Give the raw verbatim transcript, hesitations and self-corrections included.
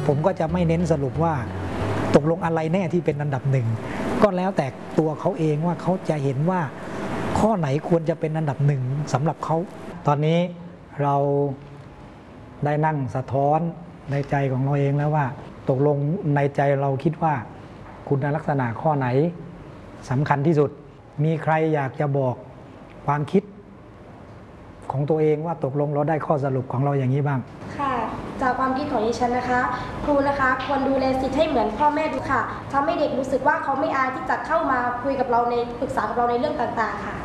ผมก็จะไม่เน้นสรุปว่าตกลงอะไรแน่ที่เป็นอันดับหนึ่งก็แล้วแต่ตัวเขาเองว่าเขาจะเห็นว่าข้อไหนควรจะเป็นอันดับหนึ่งสำหรับเขาตอนนี้เราได้นั่งสะท้อนในใจของเราเองแล้วว่าตกลงในใจเราคิดว่าคุณลักษณะข้อไหนสำคัญที่สุดมีใครอยากจะบอกความคิดของตัวเองว่าตกลงเราได้ข้อสรุปของเราอย่างนี้บ้างค่ะจากความคิดของดิฉันนะคะครูนะคะควรดูแลสิทธิ์ให้เหมือนพ่อแม่ดูค่ะทำให้เด็กรู้สึกว่าเขาไม่อายที่จะเข้ามาคุยกับเราในปรึกษากับเราในเรื่องต่างๆค่ะ